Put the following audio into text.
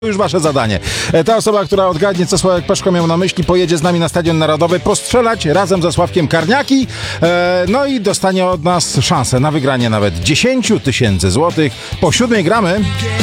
Już wasze zadanie. Ta osoba, która odgadnie, co Sławek Peszko miał na myśli, pojedzie z nami na Stadion Narodowy postrzelać razem ze Sławkiem Karniaki, no i dostanie od nas szansę na wygranie nawet 10 000 złotych. Po 7 gramy.